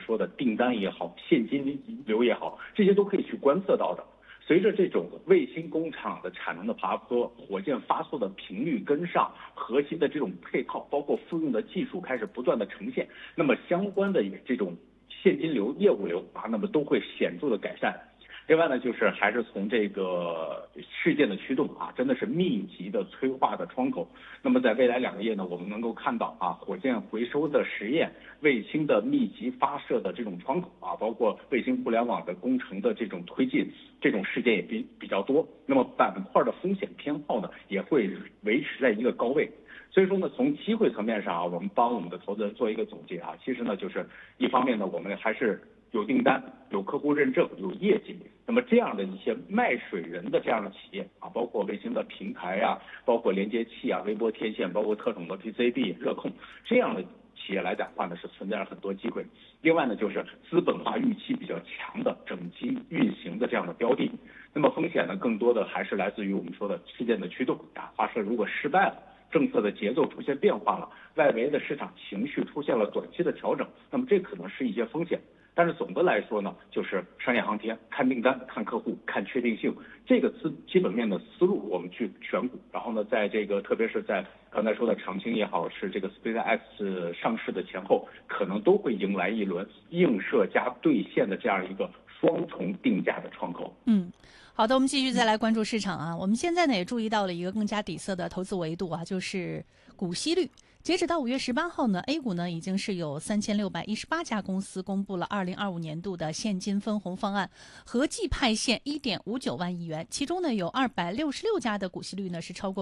说的订单也好，现金流也好，这些都可以去观测到的。随着这种卫星工厂的产能的爬坡，火箭发射的频率跟上，核心的这种配套，包括复用的技术开始不断的呈现，那么相关的这种现金流、业务流那么都会显著的改善。另外呢，就是还是从这个事件的驱动真的是密集的催化的窗口。那么在未来2个月呢，我们能够看到火箭回收的实验、卫星的密集发射的这种窗口包括卫星互联网的工程的这种推进，这种事件也比较多。那么板块的风险偏好呢，也会维持在一个高位。所以说呢，从机会层面上我们帮我们的投资人做一个总结其实呢，就是一方面呢，我们还是有订单、有客户认证、有业绩。那么这样的一些卖水人的这样的企业包括卫星的平台包括连接器微波天线，包括特种的 PCB 热控，这样的企业来讲的话呢，是存在着很多机会。另外呢，就是资本化预期比较强的整机运行的这样的标的。那么风险呢，更多的还是来自于我们说的事件的驱动发射如果失败了，政策的节奏出现变化了，外围的市场情绪出现了短期的调整，那么这可能是一些风险。但是总的来说呢，就是商业航天看订单、看客户、看确定性，这个基本面的思路我们去选股。然后呢，在这个特别是在刚才说的长青也好，是这个 SpaceX 上市的前后，可能都会迎来一轮映射加兑现的这样一个双重定价的窗口。 好的，我们继续再来关注市场我们现在呢也注意到了一个更加底色的投资维度就是股息率。截止到5月18号呢 ，A 股呢已经是有3618家公司公布了2025年度的现金分红方案，合计派现1.59万亿元，其中呢有266家的股息率呢是超过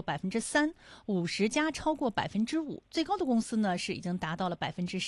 3%，50家超过5%，最高的公司呢是已经达到了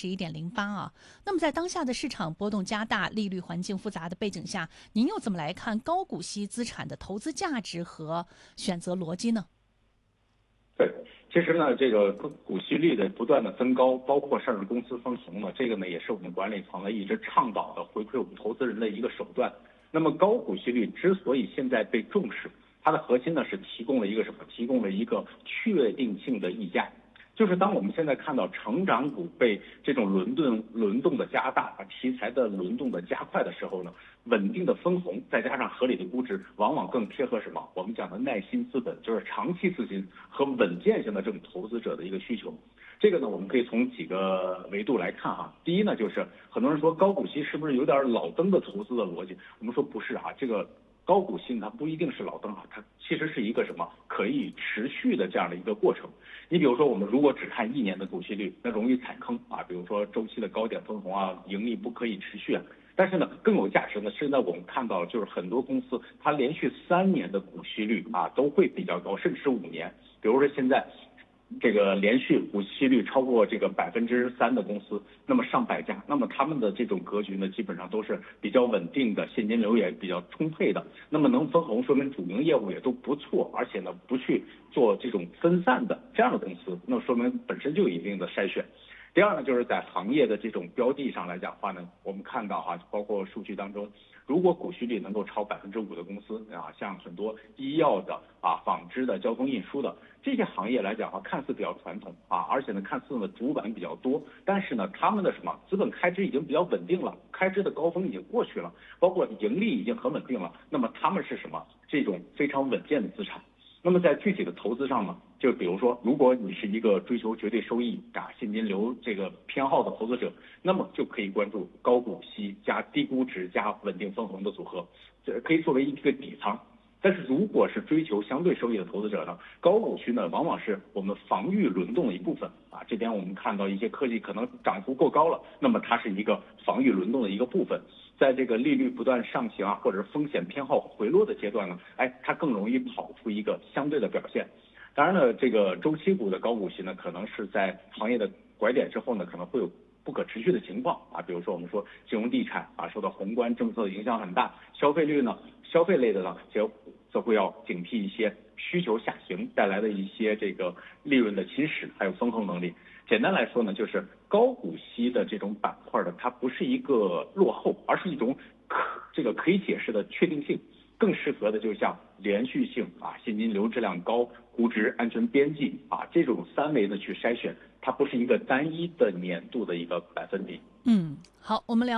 11.08%那么在当下的市场波动加大、利率环境复杂的背景下，您又怎么来看高股息资产的投资价值和选择逻辑呢？ 对，其实呢，这个股息率的不断的增高，包括上市公司分红呢，这个呢也是我们管理层呢一直倡导的回馈我们投资人的一个手段。那么高股息率之所以现在被重视，它的核心呢是提供了一个什么？提供了一个确定性的溢价。就是当我们现在看到成长股被这种轮动的加大题材的轮动的加快的时候呢，稳定的分红再加上合理的估值，往往更贴合什么？我们讲的耐心资本，就是长期资金和稳健型的这种投资者的一个需求。这个呢，我们可以从几个维度来看第一呢，就是很多人说高股息是不是有点老登的投资的逻辑？我们说不是这个高股息它不一定是老登它其实是一个什么可以持续的这样的一个过程。你比如说，我们如果只看1年的股息率，那容易踩坑比如说周期的高点分红盈利不可以持续但是呢，更有价值的是呢，我们看到就是很多公司它连续3年的股息率都会比较高，甚至是5年。比如说现在这个连续股息率超过这个3%的公司，那么上百家，那么他们的这种格局呢，基本上都是比较稳定的，现金流也比较充沛的。那么能分红，说明主营业务也都不错，而且呢，不去做这种分散的这样的公司，那说明本身就有一定的筛选。第二呢，就是在行业的这种标的上来讲的话呢，我们看到包括数据当中，如果股息率能够超5%的公司像很多医药的纺织的、交通运输的这些行业来讲的话，看似比较传统而且呢，看似呢主板比较多，但是呢，他们的什么资本开支已经比较稳定了，开支的高峰已经过去了，包括盈利已经很稳定了，那么他们是什么？这种非常稳健的资产。那么在具体的投资上呢，就比如说，如果你是一个追求绝对收益现金流这个偏好的投资者，那么就可以关注高股息加低估值加稳定分红的组合，这可以作为一个底仓。但是如果是追求相对收益的投资者呢，高股息呢往往是我们防御轮动的一部分这边我们看到一些科技可能涨幅过高了，那么它是一个防御轮动的一个部分。在这个利率不断上行或者是风险偏好回落的阶段呢，它更容易跑出一个相对的表现。当然呢，这个周期股的高股息呢，可能是在行业的拐点之后呢，可能会有不可持续的情况比如说我们说金融地产受到宏观政策的影响很大，消费类的呢，则会要警惕一些需求下行带来的一些这个利润的侵蚀，还有风控能力。简单来说呢，就是高股息的这种板块的，它不是一个落后，而是一种可以解释的确定性。更适合的就像连续性现金流质量高、估值安全边际这种3维的去筛选，它不是一个单一的年度的一个百分比。 好，我们聊